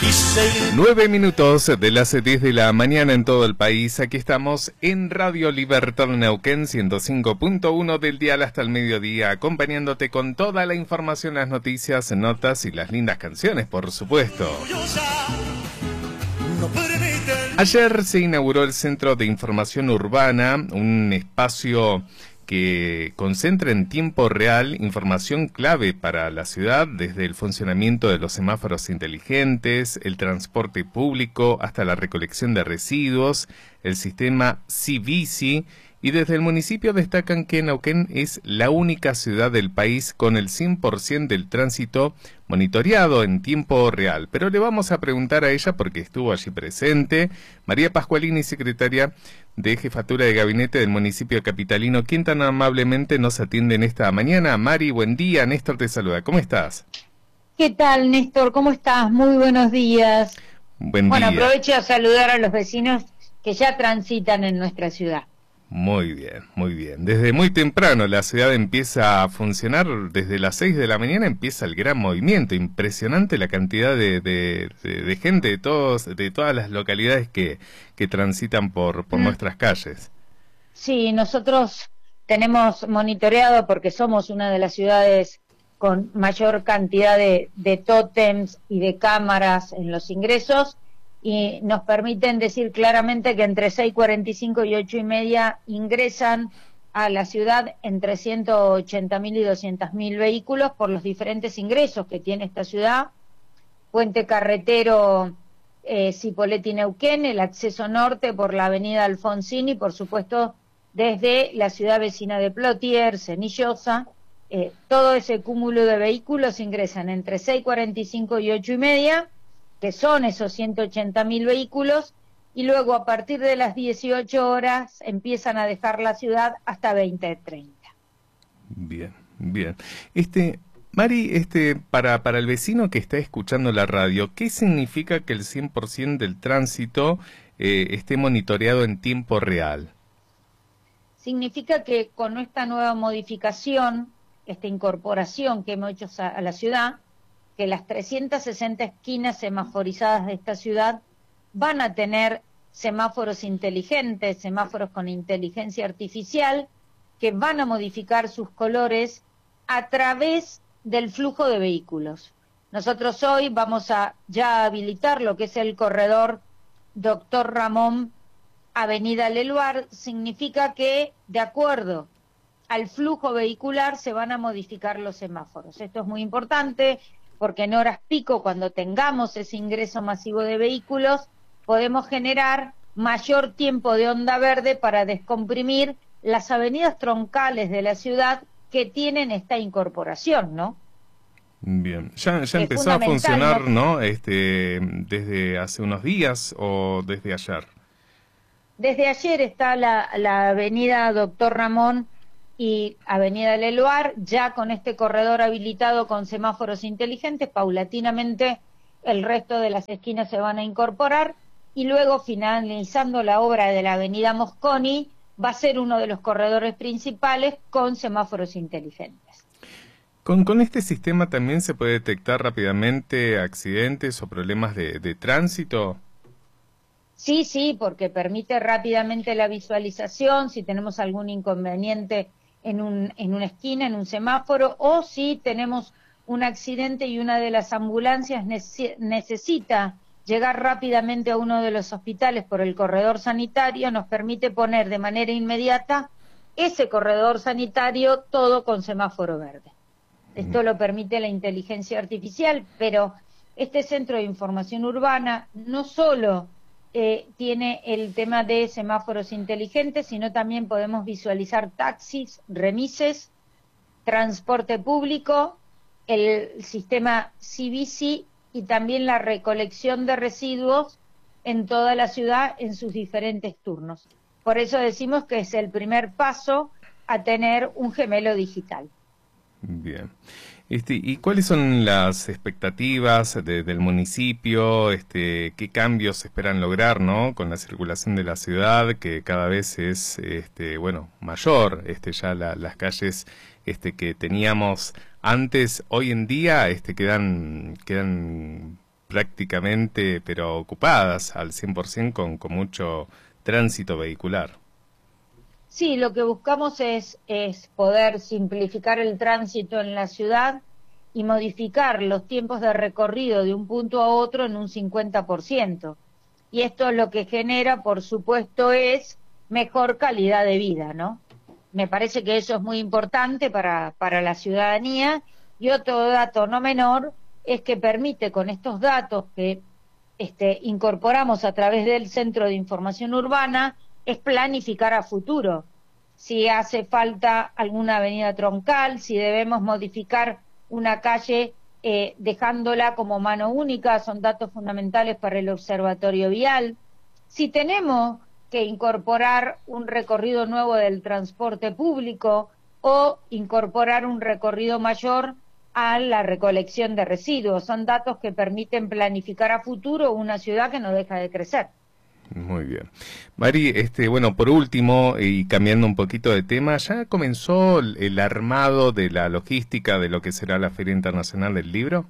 9 minutos de las 10 de la mañana en todo el país. Aquí estamos en Radio Libertad Neuquén 105.1 del dial hasta el mediodía, acompañándote con toda la información, las noticias, notas y las lindas canciones, por supuesto. Ayer se inauguró el Centro de Información Urbana, un espacio que concentra en tiempo real información clave para la ciudad, desde el funcionamiento de los semáforos inteligentes, el transporte público, hasta la recolección de residuos, el sistema Civici, y desde el municipio destacan que Neuquén es la única ciudad del país con el 100% del tránsito monitoreado en tiempo real. Pero le vamos a preguntar a ella, porque estuvo allí presente, María Pascualini, secretaria de Jefatura de Gabinete del municipio capitalino, quien tan amablemente nos atiende en esta mañana. Mari, buen día. Néstor te saluda. ¿Cómo estás? ¿Qué tal, Néstor? ¿Cómo estás? Muy buenos días. Buen día. Bueno, aprovecho a saludar a los vecinos que ya transitan en nuestra ciudad. Muy bien, muy bien. Desde muy temprano la ciudad empieza a funcionar, desde las 6 de la mañana empieza el gran movimiento. Impresionante la cantidad de gente de todas las localidades que transitan por nuestras calles. Sí, nosotros tenemos monitoreado, porque somos una de las ciudades con mayor cantidad de tótems y de cámaras en los ingresos, y nos permiten decir claramente que entre 6:45 y 8:30 ingresan a la ciudad entre 180.000 y 200.000 vehículos por los diferentes ingresos que tiene esta ciudad: puente carretero Cipolletti-Neuquén, el acceso norte por la avenida Alfonsín, y por supuesto desde la ciudad vecina de Plotier, Cenillosa. Todo ese cúmulo de vehículos ingresan entre 6:45 y 8:30, que son esos 180.000 vehículos, y luego a partir de las 18 horas empiezan a dejar la ciudad hasta 20:30. Bien, bien. Mari, para el vecino que está escuchando la radio, ¿qué significa que el 100% del tránsito esté monitoreado en tiempo real? Significa que con esta nueva modificación, esta incorporación que hemos hecho a la ciudad, que las 360 esquinas semaforizadas de esta ciudad van a tener semáforos inteligentes, semáforos con inteligencia artificial, que van a modificar sus colores a través del flujo de vehículos. Nosotros hoy vamos a ya habilitar lo que es el corredor Doctor Ramón, Avenida Leluar. Significa que, de acuerdo al flujo vehicular, se van a modificar los semáforos. Esto es muy importante, porque en horas pico, cuando tengamos ese ingreso masivo de vehículos, podemos generar mayor tiempo de onda verde para descomprimir las avenidas troncales de la ciudad que tienen esta incorporación, ¿no? Bien, ya empezó a funcionar, ¿no? Desde hace unos días o desde ayer. Desde ayer está la avenida Doctor Ramón y avenida Leluar, ya con este corredor habilitado con semáforos inteligentes. Paulatinamente el resto de las esquinas se van a incorporar, y luego, finalizando la obra de la avenida Mosconi, va a ser uno de los corredores principales con semáforos inteligentes. Con este sistema también se puede detectar rápidamente accidentes o problemas de tránsito. Sí, porque permite rápidamente la visualización, si tenemos algún inconveniente en una esquina, en un semáforo, o si tenemos un accidente y una de las ambulancias necesita llegar rápidamente a uno de los hospitales por el corredor sanitario. Nos permite poner de manera inmediata ese corredor sanitario todo con semáforo verde. Esto lo permite la inteligencia artificial, pero este centro de información urbana no solo tiene el tema de semáforos inteligentes, sino también podemos visualizar taxis, remises, transporte público, el sistema Civici y también la recolección de residuos en toda la ciudad en sus diferentes turnos. Por eso decimos que es el primer paso a tener un gemelo digital. Bien. ¿Y cuáles son las expectativas del municipio? ¿Qué cambios esperan lograr, ¿no? Con la circulación de la ciudad, que cada vez es mayor, ya las calles que teníamos antes, hoy en día quedan prácticamente, pero ocupadas al 100% con mucho tránsito vehicular. Sí, lo que buscamos es poder simplificar el tránsito en la ciudad y modificar los tiempos de recorrido de un punto a otro en un 50%. Y esto lo que genera, por supuesto, es mejor calidad de vida, ¿no? Me parece que eso es muy importante para la ciudadanía. Y otro dato no menor es que permite con estos datos que incorporamos a través del Centro de Información Urbana, es planificar a futuro. Si hace falta alguna avenida troncal, si debemos modificar una calle dejándola como mano única, son datos fundamentales para el observatorio vial. Si tenemos que incorporar un recorrido nuevo del transporte público o incorporar un recorrido mayor a la recolección de residuos, son datos que permiten planificar a futuro una ciudad que no deja de crecer. Muy bien. Mari, bueno, por último, y cambiando un poquito de tema, ¿ya comenzó el armado de la logística de lo que será la Feria Internacional del Libro?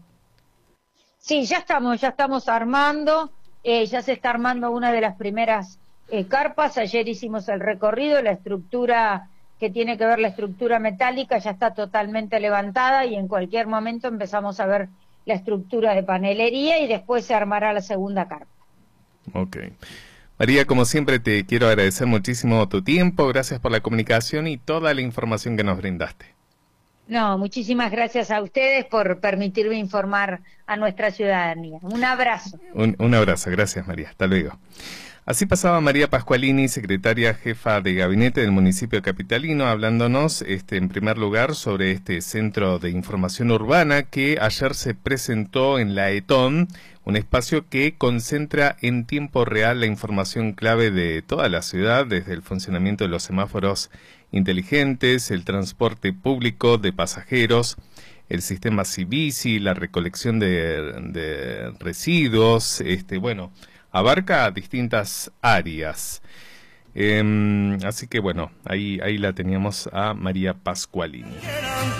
Sí, ya estamos armando, ya se está armando una de las primeras carpas. Ayer hicimos el recorrido, la estructura que tiene que ver la estructura metálica ya está totalmente levantada y en cualquier momento empezamos a ver la estructura de panelería y después se armará la segunda carpa. Ok. María, como siempre te quiero agradecer muchísimo tu tiempo, gracias por la comunicación y toda la información que nos brindaste. No, muchísimas gracias a ustedes por permitirme informar a nuestra ciudadanía. Un abrazo. Un abrazo, gracias María, hasta luego. Así pasaba María Pascualini, secretaria jefa de gabinete del municipio capitalino, hablándonos en primer lugar sobre este centro de información urbana que ayer se presentó en la ETON, un espacio que concentra en tiempo real la información clave de toda la ciudad, desde el funcionamiento de los semáforos inteligentes, el transporte público de pasajeros, el sistema Civici, la recolección de residuos, bueno, abarca distintas áreas. Así que bueno, ahí la teníamos a María Pascualini.